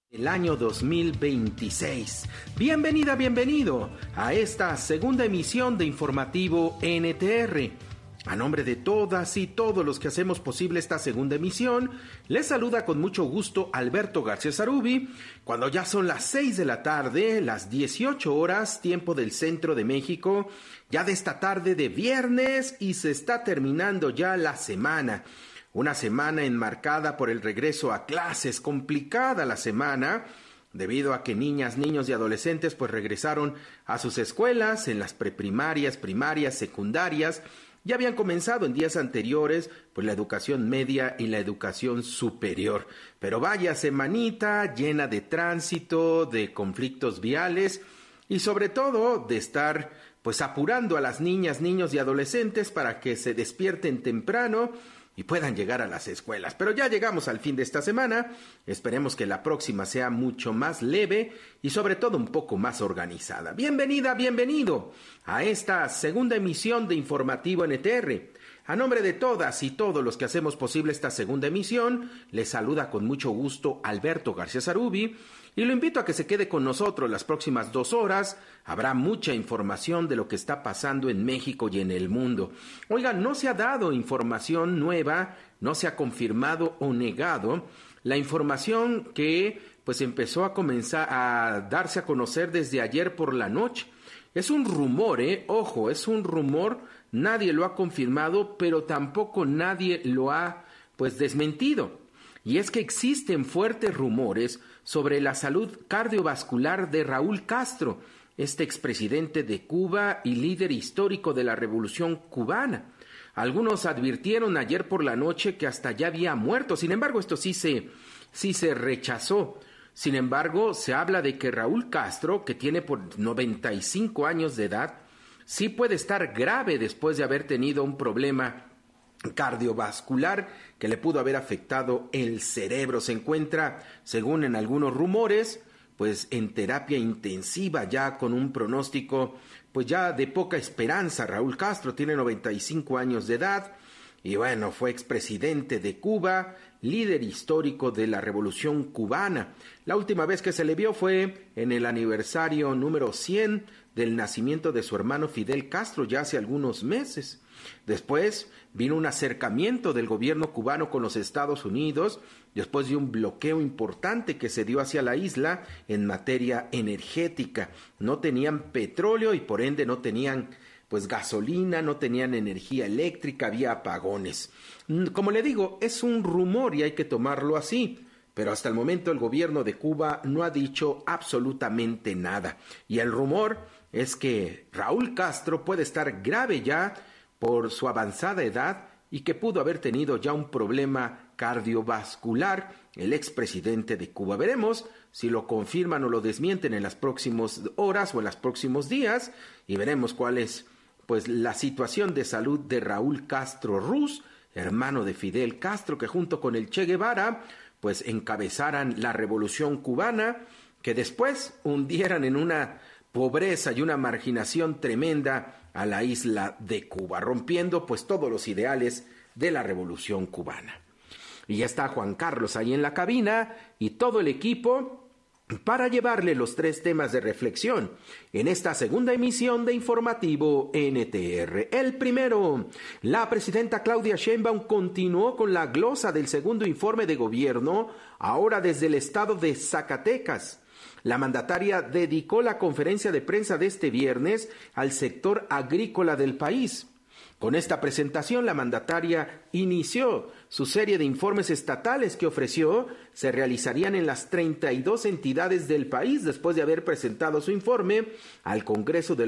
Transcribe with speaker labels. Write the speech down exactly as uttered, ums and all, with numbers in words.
Speaker 1: El año dos mil veintiséis. Bienvenida, bienvenido a esta segunda emisión de Informativo N T R. A nombre de todas y todos los que hacemos posible esta segunda emisión, les saluda con mucho gusto Alberto García Zarubi, cuando ya son las seis de la tarde, las dieciocho horas, tiempo del centro de México, ya de esta tarde de viernes, y se está terminando ya la semana. Una semana enmarcada por el regreso a clases, complicada la semana, debido a que niñas, niños y adolescentes pues regresaron a sus escuelas en las preprimarias, primarias, secundarias. Ya habían comenzado en días anteriores pues la educación media y la educación superior. Pero vaya semanita llena de tránsito, de conflictos viales y sobre todo de estar pues apurando a las niñas, niños y adolescentes para que se despierten temprano y puedan llegar a las escuelas. Pero ya llegamos al fin de esta semana, esperemos que la próxima sea mucho más leve y sobre todo un poco más organizada. Bienvenida, bienvenido a esta segunda emisión de Informativo N T R. A nombre de todas y todos los que hacemos posible esta segunda emisión, les saluda con mucho gusto Alberto García Zarubi, y lo invito a que se quede con nosotros las próximas dos horas. Habrá mucha información de lo que está pasando en México y en el mundo. Oigan, no se ha dado información nueva, no se ha confirmado o negado la información que pues empezó a comenzar a darse a conocer desde ayer por la noche. Es un rumor, eh, ojo, es un rumor, nadie lo ha confirmado, pero tampoco nadie lo ha pues desmentido. Y es que existen fuertes rumores sobre la salud cardiovascular de Raúl Castro, este expresidente de Cuba y líder histórico de la Revolución Cubana. Algunos advirtieron ayer por la noche que hasta ya había muerto, sin embargo esto sí se, sí se rechazó. Sin embargo, se habla de que Raúl Castro, que tiene por noventa y cinco años de edad, sí puede estar grave después de haber tenido un problema cardiovascular que le pudo haber afectado el cerebro. Se encuentra, según en algunos rumores, pues en terapia intensiva, ya con un pronóstico pues ya de poca esperanza. Raúl Castro tiene noventa y cinco años de edad y bueno, fue expresidente de Cuba, líder histórico de la Revolución Cubana. La última vez que se le vio fue en el aniversario número cien del nacimiento de su hermano Fidel Castro, ya hace algunos meses. Después vino un acercamiento del gobierno cubano con los Estados Unidos, después de un bloqueo importante que se dio hacia la isla en materia energética. No tenían petróleo y por ende no tenían pues gasolina, no tenían energía eléctrica, había apagones. Como le digo, es un rumor y hay que tomarlo así, pero hasta el momento el gobierno de Cuba no ha dicho absolutamente nada. Y el rumor es que Raúl Castro puede estar grave ya por su avanzada edad y que pudo haber tenido ya un problema cardiovascular el expresidente de Cuba. Veremos si lo confirman o lo desmienten en las próximas horas o en los próximos días y veremos cuál es pues la situación de salud de Raúl Castro Ruz, hermano de Fidel Castro, que junto con el Che Guevara pues encabezaran la Revolución Cubana, que después hundieran en una pobreza y una marginación tremenda a la isla de Cuba, rompiendo pues todos los ideales de la Revolución Cubana. Y ya está Juan Carlos ahí en la cabina y todo el equipo para llevarle los tres temas de reflexión en esta segunda emisión de Informativo N T R. El primero, la presidenta Claudia Sheinbaum continuó con la glosa del segundo informe de gobierno, ahora desde el estado de Zacatecas. La mandataria dedicó la conferencia de prensa de este viernes al sector agrícola del país. Con esta presentación, la mandataria inició su serie de informes estatales que ofreció se realizarían en las treinta y dos entidades del país después de haber presentado su informe al Congreso de